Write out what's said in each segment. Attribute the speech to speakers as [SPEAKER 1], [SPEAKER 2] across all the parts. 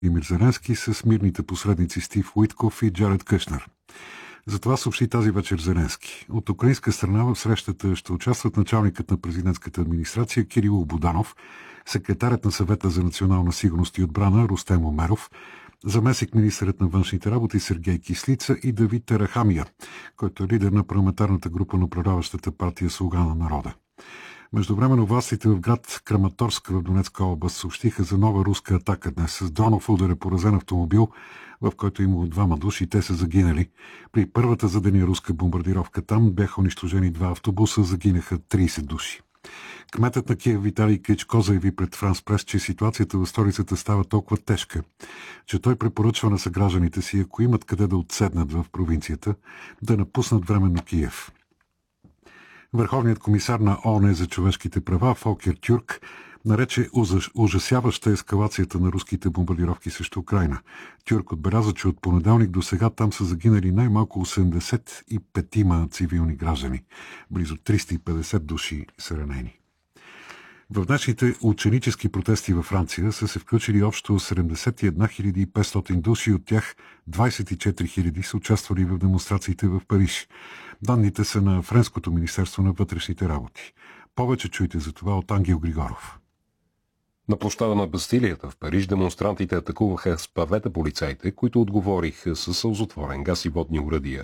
[SPEAKER 1] Володимир Зеленски с мирните посредници Стив Уитков и Джаред Кушнер. За това съобщи тази вечер Зеленски. От украинска страна в срещата ще участват началникът на президентската администрация Кирило Буданов, секретарят на Съвета за национална сигурност и отбрана Рустем Умеров, заместник-министърът на външните работи Сергей Кислица и Давид Терахамия, който е лидер на парламентарната група на управляващата партия Слуга на народа. Междувременно властите в град Краматорск в Донецка област съобщиха за нова руска атака днес. С дронов удар е поразен автомобил, в който имало 2 души. Те са загинали. При първата за деня руска бомбардировка там бяха унищожени 2 автобуса, загинаха 30 души. Кметът на Киев Виталий Кличко заяви пред Франс Прес, че ситуацията в столицата става толкова тежка, че той препоръчва на съгражданите си, ако имат къде да отседнат в провинцията, да напуснат временно Киев. Върховният комисар на ООН за човешките права Фолкер Тюрк нарече ужасяваща ескалацията на руските бомбардировки срещу Украйна. Тюрк отбеляза, че от понеделник до сега там са загинали най-малко 85 цивилни граждани. Близо 350 души са ранени. В днешните ученически протести във Франция са се включили общо 71 500 души, от тях 24 000 са участвали в демонстрациите в Париж. Данните са на Френското министерство на вътрешните работи. Повече чуйте за това от Ангел Григоров.
[SPEAKER 2] На площада на Бастилията в Париж демонстрантите атакуваха с павета полицаите, които отговориха със сълзотворен газ и водни оръдия.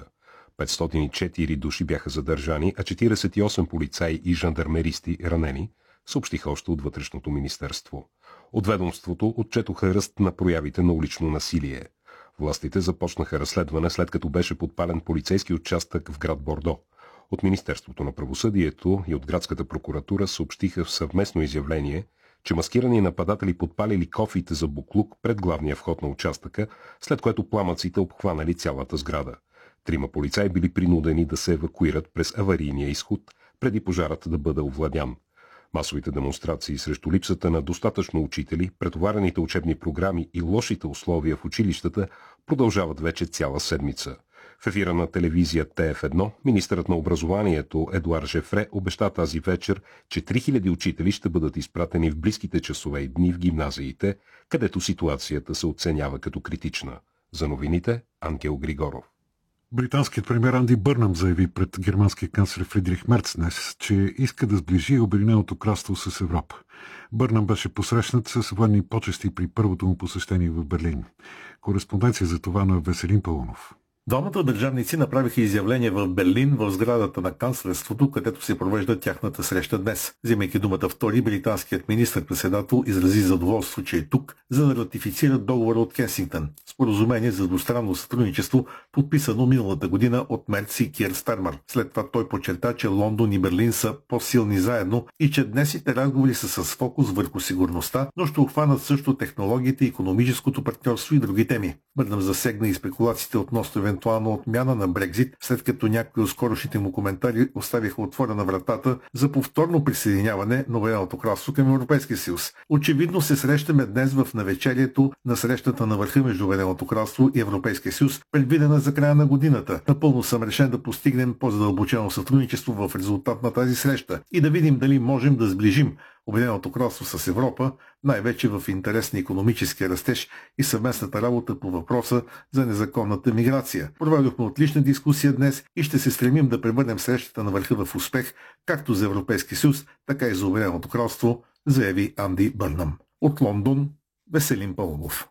[SPEAKER 2] 504 души бяха задържани, а 48 полицаи и жандармеристи ранени, съобщиха още от Вътрешното министерство. От ведомството отчетоха ръст на проявите на улично насилие. Властите започнаха разследване, след като беше подпален полицейски участък в град Бордо. От Министерството на правосъдието и от градската прокуратура съобщиха в съвместно изявление, че маскирани нападатели подпалили кофите за буклук пред главния вход на участъка, след което пламъците обхванали цялата сграда. 3 полицаи били принудени да се евакуират през аварийния изход, преди пожарът да бъде овладян. Масовите демонстрации срещу липсата на достатъчно учители, претоварените учебни програми и лошите условия в училищата продължават вече цяла седмица. В ефира на телевизия ТФ1 министърът на образованието Едуард Жефре обеща тази вечер, че 3000 учители ще бъдат изпратени в близките часове и дни в гимназиите, където ситуацията се оценява като критична. За новините Ангел Григоров.
[SPEAKER 1] Британският премиер Анди Бърнам заяви пред германския канцлер Фридрих Мерц днес, че иска да сближи Обединеното кралство с Европа. Бърнам беше посрещнат с военни почести при първото му посещение в Берлин. Кореспонденция за това на Веселин Паунов.
[SPEAKER 3] Двамата държавници направиха изявление в Берлин в сградата на канцлерството, където се провежда тяхната среща днес. Вземайки думата втори, британският министър-председател изрази задоволство, че е тук, за да ратифицират договора от Кенсингтън. Споразумение за двустранно сътрудничество, подписано миналата година от Мерц и Кир Стармър. След това той подчерта, че Лондон и Берлин са по-силни заедно и че днесните разговори са с фокус върху сигурността, но ще обхванат също технологиите, икономическото партньорство и други теми. Бърнам засегна и спекулациите относно евентуална отмяна на Брекзит, след като някои от скорошните му коментари оставиха отворена вратата за повторно присъединяване на Обединеното кралство към Европейския съюз. Очевидно се срещаме днес в навечерието на срещата на върха между Обединеното кралство и Европейския съюз, предвидена за края на годината. Напълно съм решен да постигнем по-задълбочено сътрудничество в резултат на тази среща и да видим дали можем да сближим Обединеното кралство с Европа, най-вече в интерес на икономическия растеж и съвместната работа по въпроса за незаконната миграция. Проведохме отлична дискусия днес и ще се стремим да превърнем срещата на върха в успех, както за Европейския съюз, така и за Обединеното кралство, заяви Анди Бърнам. От Лондон, Веселин Паунов.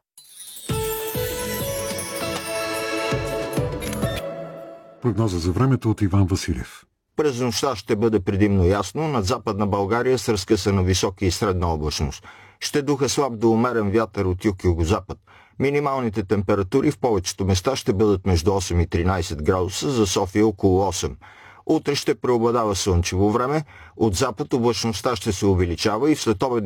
[SPEAKER 1] Прогноза за времето от Иван Василев.
[SPEAKER 4] През нощта ще бъде предимно ясно, над Западна България с разкъсана висока и средна облачност. Ще духа слаб до умерен вятър от юг-югозапад. Минималните температури в повечето места ще бъдат между 8 и 13 градуса, за София около 8. Утре ще преобладава слънчево време, от запад облачността ще се увеличава и в следобедния